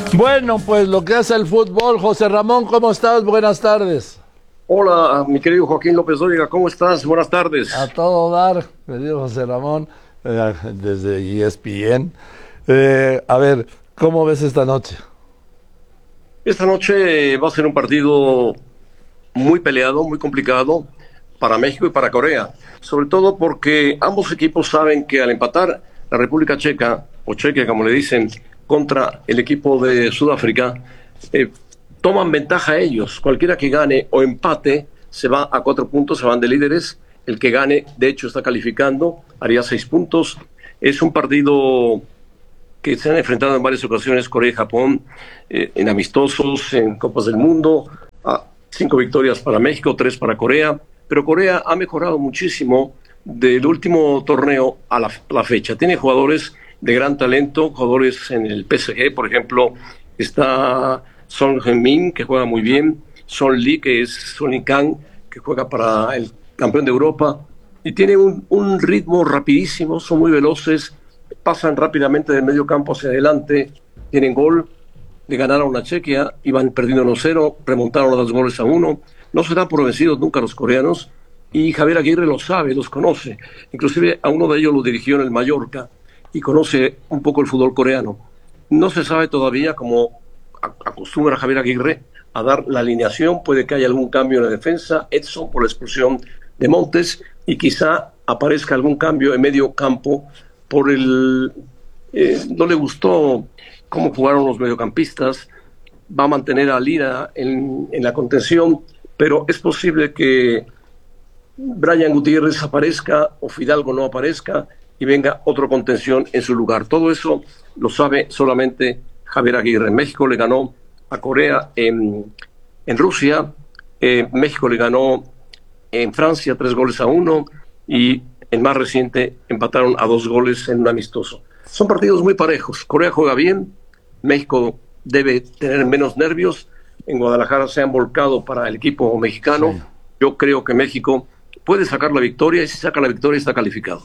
Bueno, pues lo que hace el fútbol. José Ramón, ¿cómo estás? Buenas tardes. Hola, mi querido Joaquín López Dóriga, ¿cómo estás? Buenas tardes. A todo dar, querido José Ramón, desde ESPN. A ver, ¿cómo ves esta noche? Esta noche va a ser un partido muy peleado, muy complicado para México y para Corea, sobre todo porque ambos equipos saben que al empatar la República Checa, o Chequia como le dicen, contra el equipo de Sudáfrica, toman ventaja ellos. Cualquiera que gane o empate se va a 4 puntos, se van de líderes. El que gane, de hecho, está calificando, haría 6 puntos. Es un partido que se han enfrentado en varias ocasiones Corea y Japón, en amistosos, en Copas del Mundo. 5 victorias para México, 3 para Corea. Pero Corea ha mejorado muchísimo del último torneo a la fecha. Tiene jugadores de gran talento, jugadores en el PSG, por ejemplo, está Son Heung-min, que juega muy bien, Son Lee, que es Son Kang, que juega para el campeón de Europa, y tiene un ritmo rapidísimo, son muy veloces, pasan rápidamente del medio campo hacia adelante, tienen gol, le ganaron a Chequia, iban perdiendo 1-0, remontaron a 2-1, no se dan por vencidos nunca los coreanos, y Javier Aguirre lo sabe, los conoce, inclusive a uno de ellos lo dirigió en el Mallorca, y conoce un poco el fútbol coreano. No se sabe todavía, como acostumbra Javier Aguirre, a dar la alineación. Puede que haya algún cambio en la defensa, Edson por la expulsión de Montes, y quizá aparezca algún cambio en medio campo por el... no le gustó cómo jugaron los mediocampistas, va a mantener a Lira en la contención, pero es posible que Brian Gutiérrez aparezca o Fidalgo no aparezca y venga otro contención en su lugar. Todo eso lo sabe solamente Javier Aguirre. México le ganó a Corea en Rusia, México le ganó en Francia 3-1 y el más reciente empataron a 2 goles en un amistoso. Son partidos muy parejos. Corea juega bien, México debe tener menos nervios. En Guadalajara se han volcado para el equipo mexicano. Sí. Yo creo que México puede sacar la victoria, y si saca la victoria está calificado.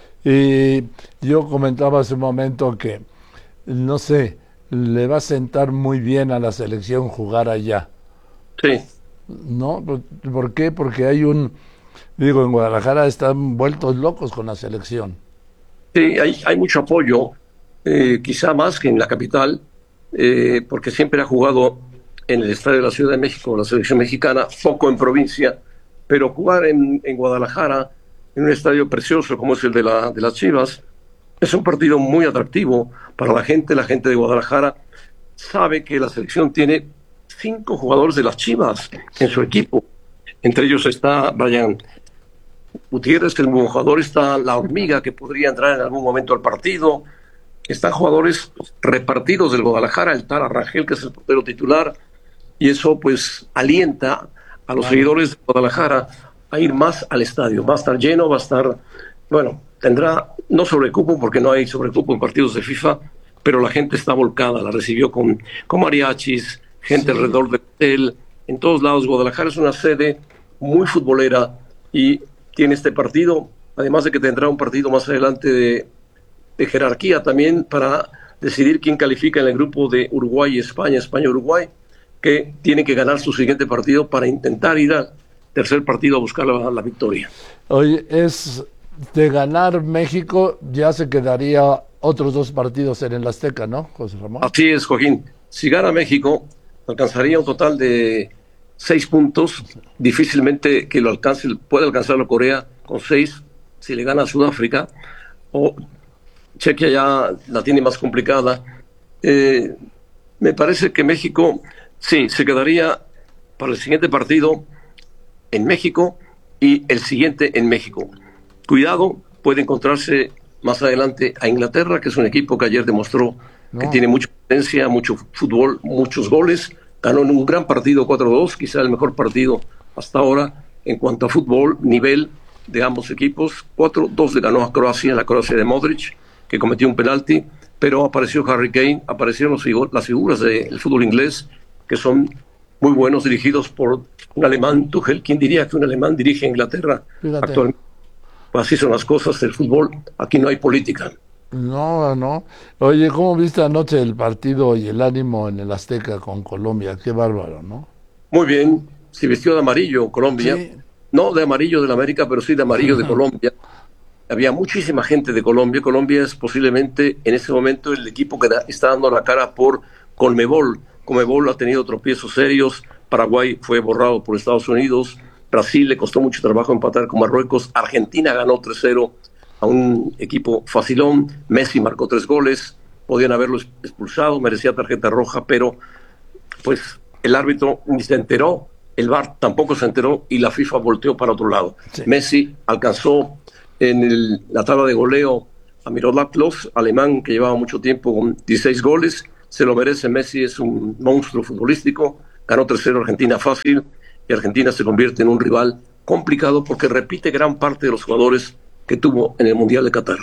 Y yo comentaba hace un momento que, no sé, le va a sentar muy bien a la selección jugar allá. Sí. ¿No? ¿Por qué? Porque en Guadalajara están vueltos locos con la selección. Sí, hay mucho apoyo, quizá más que en la capital, porque siempre ha jugado en el estadio de la Ciudad de México, la selección mexicana, poco en provincia, pero jugar en Guadalajara, en un estadio precioso como es el de las Chivas, es un partido muy atractivo para la gente. La gente de Guadalajara sabe que la selección tiene 5 jugadores de las Chivas en su equipo. Entre ellos está Brian Gutiérrez, que es un buen jugador, está La Hormiga, que podría entrar en algún momento al partido. Están jugadores repartidos del Guadalajara, el Tara Rangel, que es el portero titular, y eso pues alienta a los seguidores de Guadalajara a ir más al estadio. Va a estar lleno, va a estar, tendrá no sobrecupo, porque no hay sobrecupo en partidos de FIFA, pero la gente está volcada, la recibió con mariachis, gente alrededor del hotel, en todos lados. Guadalajara es una sede muy futbolera y tiene este partido, además de que tendrá un partido más adelante de jerarquía también para decidir quién califica en el grupo de Uruguay y España, España-Uruguay, que tiene que ganar su siguiente partido para intentar ir al tercer partido a buscar la victoria. Oye, es de ganar México, ya se quedaría otros 2 partidos en el Azteca, ¿no, José Ramón? Así es, Joaquín. Si gana México, alcanzaría un total de 6 puntos. Difícilmente que lo alcance, puede alcanzarlo Corea con 6, si le gana a Sudáfrica, o Chequia ya la tiene más complicada. Me parece que México, sí, se quedaría para el siguiente partido en México y el siguiente en México. Cuidado, puede encontrarse más adelante a Inglaterra, que es un equipo que ayer demostró que tiene mucha potencia, mucho fútbol, muchos goles. Ganó en un gran partido 4-2, quizá el mejor partido hasta ahora en cuanto a fútbol, nivel de ambos equipos. 4-2 le ganó a Croacia, la Croacia de Modric, que cometió un penalti, pero apareció Harry Kane, aparecieron las figuras del fútbol inglés, que son muy buenos, dirigidos por un alemán, Tuchel. ¿Quién diría que un alemán dirige a Inglaterra actualmente? Pues así son las cosas del fútbol, aquí no hay política. No, no. Oye, ¿cómo viste anoche el partido y el ánimo en el Azteca con Colombia? Qué bárbaro, ¿no? Muy bien, se vistió de amarillo Colombia, Sí. no de amarillo de la América, pero sí de amarillo de Colombia. Había muchísima gente de Colombia. Colombia es posiblemente en este momento el equipo que está dando la cara por Conmebol. Conmebol ha tenido tropiezos serios. Paraguay fue borrado por Estados Unidos. Brasil le costó mucho trabajo empatar con Marruecos. Argentina ganó 3-0 a un equipo facilón. Messi marcó 3 goles. Podían haberlo expulsado, merecía tarjeta roja, pero pues el árbitro ni se enteró, el VAR tampoco se enteró y la FIFA volteó para otro lado. Sí. Messi alcanzó en la tabla de goleo a Miroslav Klose, alemán que llevaba mucho tiempo con 16 goles, se lo merece. Messi es un monstruo futbolístico, ganó 3-0 Argentina fácil y Argentina se convierte en un rival complicado porque repite gran parte de los jugadores que tuvo en el Mundial de Qatar.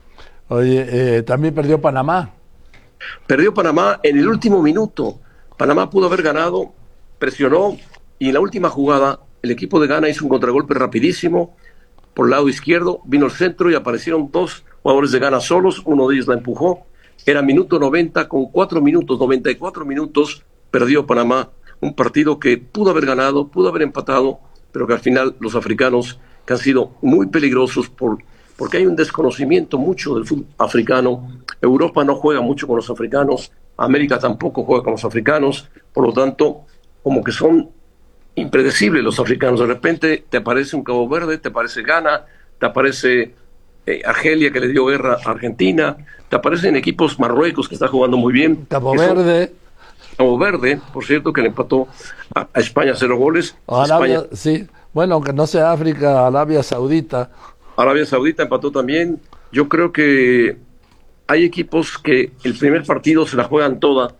Oye, también perdió Panamá. Perdió Panamá en el último minuto. Panamá pudo haber ganado, presionó y en la última jugada el equipo de Ghana hizo un contragolpe rapidísimo por el lado izquierdo, vino el centro y aparecieron 2 jugadores de Ghana solos, uno de ellos la empujó. Era minuto 90 con 4 minutos, 94 minutos, perdió Panamá. Un partido que pudo haber ganado, pudo haber empatado, pero que al final los africanos, que han sido muy peligrosos porque hay un desconocimiento mucho del fútbol africano. Europa no juega mucho con los africanos, América tampoco juega con los africanos, por lo tanto, como que son impredecibles los africanos. De repente te aparece un Cabo Verde, te aparece Ghana, te aparece Argelia que le dio guerra a Argentina, te aparecen equipos Marruecos que está jugando muy bien. Cabo Verde. Cabo Verde, por cierto, que le empató a España 0 goles. Arabia, España, sí. Bueno, aunque no sea África, Arabia Saudita. Arabia Saudita empató también. Yo creo que hay equipos que el primer partido se la juegan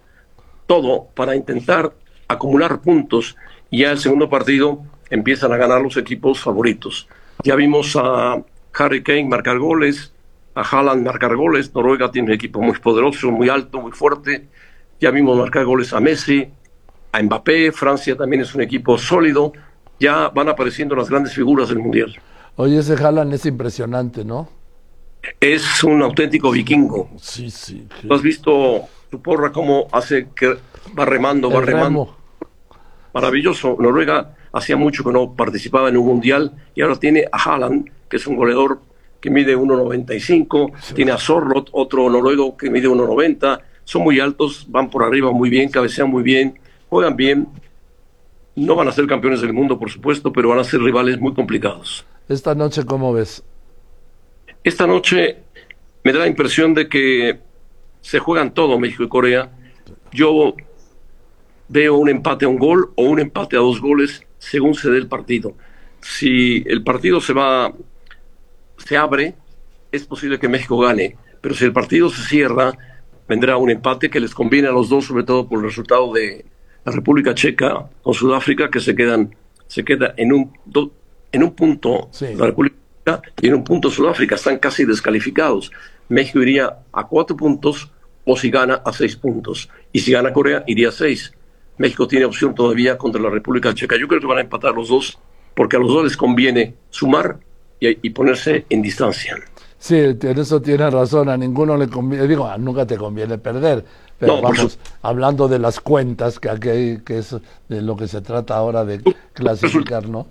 todo para intentar acumular puntos y ya el segundo partido empiezan a ganar los equipos favoritos. Ya vimos a Harry Kane marcar goles, a Haaland marcar goles. Noruega tiene un equipo muy poderoso, muy alto, muy fuerte. Ya vimos marcar goles a Messi, a Mbappé. Francia también es un equipo sólido. Ya van apareciendo las grandes figuras del Mundial. Oye, ese Haaland es impresionante, ¿no? Es un auténtico vikingo. Sí, sí. ¿Tú has visto su porra cómo hace que va remando, va El remando? remo. Maravilloso. Noruega hacía mucho que no participaba en un mundial y ahora tiene a Haaland, que es un goleador que mide 1,95. Sí. Tiene a Sorloth, otro noruego que mide 1,90. Son muy altos, van por arriba muy bien, cabecean muy bien, juegan bien. No van a ser campeones del mundo, por supuesto, pero van a ser rivales muy complicados. Esta noche, ¿cómo ves? Esta noche me da la impresión de que se juegan todo México y Corea. Yo veo un empate a un gol o un empate a 2 goles según se dé el partido. Si el partido se abre, es posible que México gane, pero si el partido se cierra, vendrá un empate que les conviene a los dos, sobre todo por el resultado de la República Checa con Sudáfrica, que se queda en un punto, Sí. la República Checa, y en un punto Sudáfrica. Están casi descalificados. México iría a 4 puntos o si gana a 6 puntos. Y si gana Corea, iría a 6. México tiene opción todavía contra la República Checa. Yo creo que van a empatar los dos, porque a los dos les conviene sumar y ponerse en distancia. Sí, en eso tienes razón, a ninguno le conviene, digo, nunca te conviene perder, pero No, vamos, hablando de las cuentas, que aquí que es de lo que se trata ahora de clasificar, ¿no?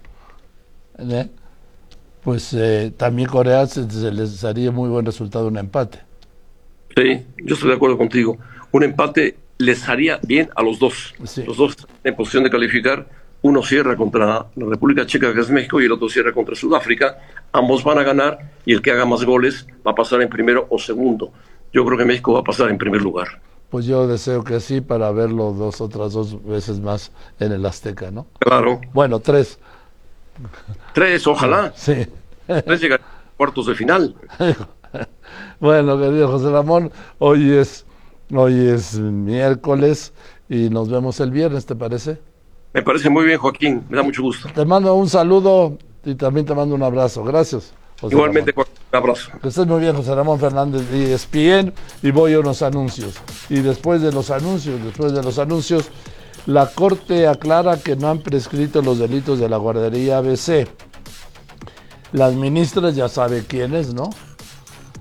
Pues también Corea se les haría muy buen resultado un empate. Sí, yo estoy de acuerdo contigo. Un empate les haría bien a los dos. Sí. Los dos en posición de calificar. Uno cierra contra la República Checa, que es México, y el otro cierra contra Sudáfrica. Ambos van a ganar y el que haga más goles va a pasar en primero o segundo. Yo creo que México va a pasar en primer lugar. Pues yo deseo que sí, para verlo otras 2 veces más en el Azteca, ¿no? Claro. Bueno, 3. 3, ojalá. Sí. 3 llegan a cuartos de final. Bueno, querido José Ramón, hoy es miércoles y nos vemos el viernes, ¿te parece? Me parece muy bien, Joaquín. Me da mucho gusto. Te mando un saludo y también te mando un abrazo. Gracias, José Igualmente, Ramón. un abrazo. Que estés muy bien, José Ramón Fernández de ESPN, y voy a unos anuncios. Y después de los anuncios, la Corte aclara que no han prescrito los delitos de la guardería ABC. Las ministras ya sabe quiénes, ¿no?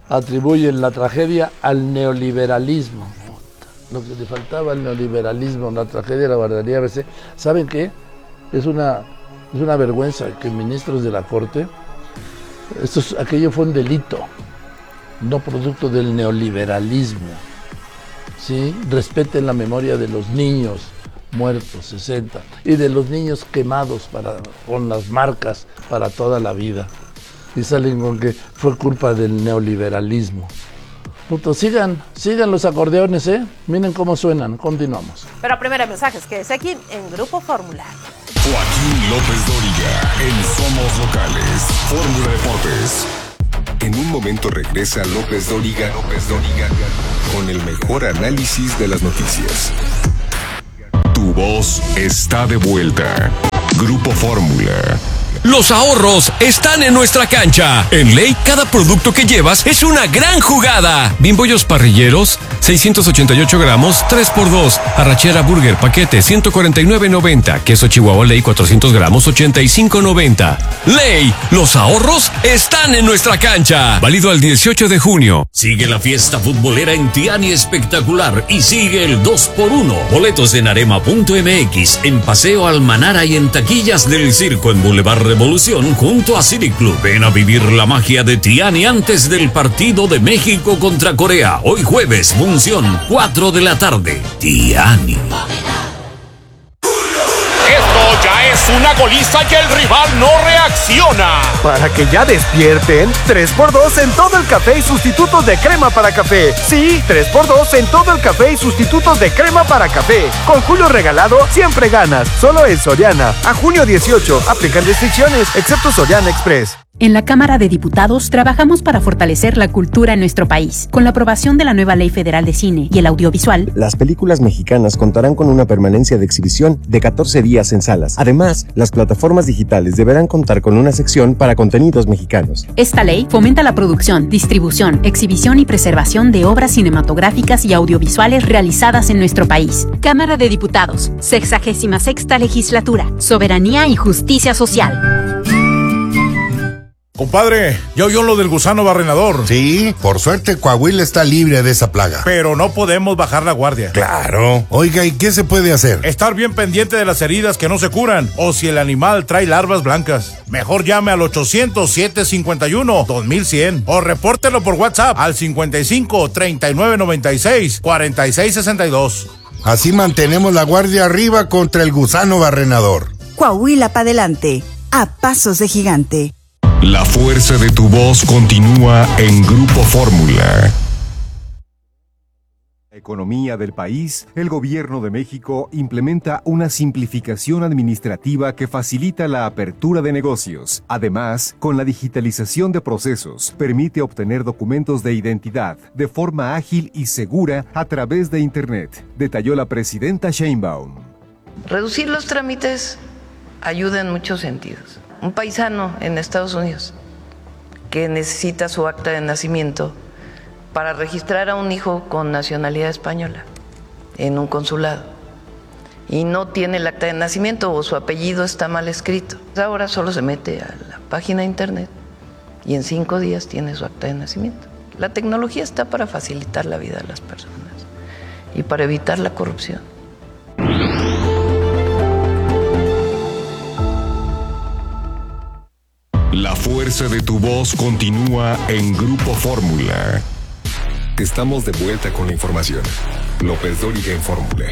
atribuyen la tragedia al neoliberalismo. Lo que le faltaba al neoliberalismo, la tragedia de la guardería ABC. ¿Saben qué? Es una vergüenza que ministros de la Corte, aquello fue un delito, no producto del neoliberalismo. ¿Sí? Respeten la memoria de los niños muertos, 60, y de los niños quemados con las marcas para toda la vida. Y salen con que fue culpa del neoliberalismo. Sigan los acordeones, ¿eh? Miren cómo suenan. Continuamos. Pero primero mensajes, quédese aquí en Grupo Fórmula. Joaquín López Dóriga, en Somos Locales, Fórmula Deportes. En un momento regresa López Dóriga, con el mejor análisis de las noticias. Tu voz está de vuelta. Grupo Fórmula. Los ahorros están en nuestra cancha. En Ley, cada producto que llevas es una gran jugada. Bimbollos parrilleros, 688 gramos, 3x2. Arrachera Burger, paquete, 149.90. Queso Chihuahua Ley, 400 gramos, 85.90. Ley, los ahorros están en nuestra cancha. Válido al 18 de junio. Sigue la fiesta futbolera en Tiani Espectacular y sigue el 2x1. Boletos en arema.mx, en Paseo Almanara y en taquillas del Circo en Boulevard Revolución junto a City Club. Ven a vivir la magia de Tiani antes del partido de México contra Corea. Hoy jueves, función 4 de la tarde. Tiani. Esto ya es una goliza y el rival no reacciona. Para que ya despierten, 3x2 en todo el café y sustitutos de crema para café. Sí, 3x2 en todo el café y sustitutos de crema para café. Con Julio regalado, siempre ganas. Solo en Soriana. A junio 18, aplican restricciones, excepto Soriana Express. En la Cámara de Diputados trabajamos para fortalecer la cultura en nuestro país. Con la aprobación de la nueva Ley Federal de Cine y el Audiovisual, las películas mexicanas contarán con una permanencia de exhibición de 14 días en salas. Además, las plataformas digitales deberán contar con una sección para contenidos mexicanos. Esta ley fomenta la producción, distribución, exhibición y preservación de obras cinematográficas y audiovisuales realizadas en nuestro país. Cámara de Diputados, 66ª Legislatura, Soberanía y Justicia Social. Compadre, ¿ya oyó lo del gusano barrenador? Sí, por suerte Coahuila está libre de esa plaga. Pero no podemos bajar la guardia. Claro. Oiga, ¿y qué se puede hacer? Estar bien pendiente de las heridas que no se curan, o si el animal trae larvas blancas. Mejor llame al 800-751-2100 o repórtelo por WhatsApp al 55-3996-4662. Así mantenemos la guardia arriba contra el gusano barrenador. Coahuila pa' adelante, a pasos de gigante. La fuerza de tu voz continúa en Grupo Fórmula. Economía del país, el Gobierno de México implementa una simplificación administrativa que facilita la apertura de negocios. Además, con la digitalización de procesos, permite obtener documentos de identidad de forma ágil y segura a través de Internet, detalló la presidenta Sheinbaum. Reducir los trámites ayuda en muchos sentidos. Un paisano en Estados Unidos que necesita su acta de nacimiento para registrar a un hijo con nacionalidad española en un consulado y no tiene el acta de nacimiento o su apellido está mal escrito. Ahora solo se mete a la página de internet y en 5 días tiene su acta de nacimiento. La tecnología está para facilitar la vida de las personas y para evitar la corrupción. La fuerza de tu voz continúa en Grupo Fórmula. Estamos de vuelta con la información. López Dóriga en Fórmula.